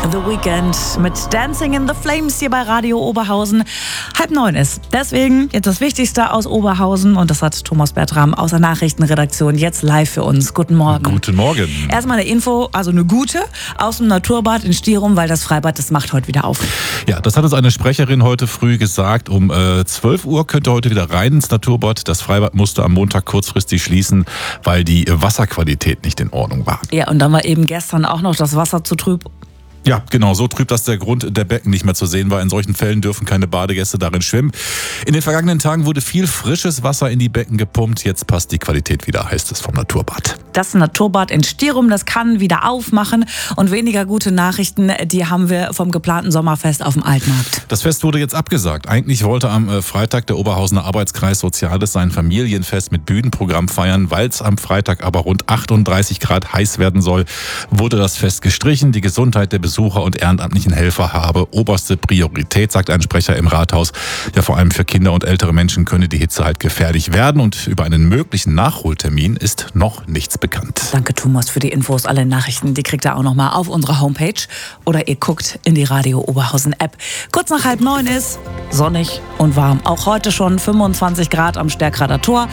The Weeknd mit Dancing in the Flames hier bei Radio Oberhausen. 8:30 ist. Deswegen jetzt das Wichtigste aus Oberhausen und das hat Thomas Bertram aus der Nachrichtenredaktion jetzt live für uns. Guten Morgen. Guten Morgen. Erstmal eine Info, also eine gute, aus dem Naturbad in Stierum, weil das Freibad, das macht heute wieder auf. Ja, das hat uns eine Sprecherin heute früh gesagt. Um 12 Uhr könnt ihr heute wieder rein ins Naturbad. Das Freibad musste am Montag kurzfristig schließen, weil die Wasserqualität nicht in Ordnung war. Ja, und dann war eben gestern auch noch das Wasser zu trüb. Ja, genau, so trüb, dass der Grund der Becken nicht mehr zu sehen war. In solchen Fällen dürfen keine Badegäste darin schwimmen. In den vergangenen Tagen wurde viel frisches Wasser in die Becken gepumpt. Jetzt passt die Qualität wieder, heißt es vom Naturbad. Das Naturbad in Stierum, das kann wieder aufmachen. Und weniger gute Nachrichten, die haben wir vom geplanten Sommerfest auf dem Altmarkt. Das Fest wurde jetzt abgesagt. Eigentlich wollte am Freitag der Oberhausener Arbeitskreis Soziales sein Familienfest mit Bühnenprogramm feiern. Weil es am Freitag aber rund 38 Grad heiß werden soll, wurde das Fest gestrichen. Die Gesundheit der Besucher und ehrenamtlichen Helfer habe oberste Priorität, sagt ein Sprecher im Rathaus. Ja, vor allem für Kinder und ältere Menschen könne die Hitze halt gefährlich werden. Und über einen möglichen Nachholtermin ist noch nichts bekannt. Danke, Thomas, für die Infos. Alle Nachrichten, die kriegt ihr auch nochmal auf unserer Homepage. Oder ihr guckt in die Radio Oberhausen App. Kurz nach 8:30 ist sonnig und warm. Auch heute schon 25 Grad am Stärkrader Tor.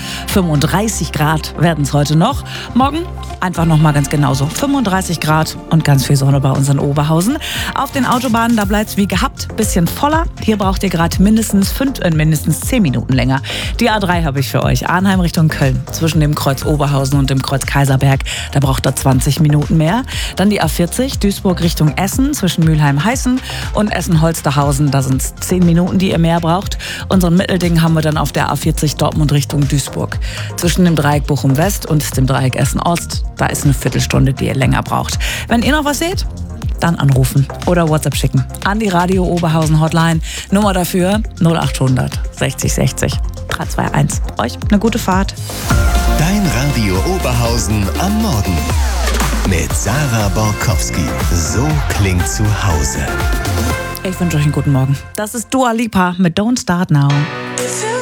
35 Grad werden es heute noch. Morgen einfach nochmal ganz genauso. 35 Grad und ganz viel Sonne bei uns in Oberhausen. Auf den Autobahnen, da bleibt es wie gehabt, bisschen voller. Hier braucht ihr gerade mindestens 10 Minuten länger. Die A3 habe ich für euch. Arnheim Richtung Köln. Zwischen dem Kreuz Oberhausen und dem Kreuz Kaiserberg. Da braucht ihr 20 Minuten mehr. Dann die A40 Duisburg Richtung Essen. Zwischen Mülheim-Heißen und Essen-Holsterhausen. Da sind es 10 Minuten, die ihr mehr braucht. Unseren Mittelding haben wir dann auf der A40 Dortmund Richtung Duisburg. Zwischen dem Dreieck Bochum West und dem Dreieck Essen Ost. Da ist eine Viertelstunde, die ihr länger braucht. Wenn ihr noch was seht, dann anrufen oder WhatsApp schicken an die Radio Oberhausen Hotline. Nummer dafür 0800 60 60 321. Euch eine gute Fahrt. Dein Radio Oberhausen am Morgen mit Sarah Borkowski. So klingt zu Hause. Ich wünsche euch einen guten Morgen. Das ist Dua Lipa mit Don't Start Now.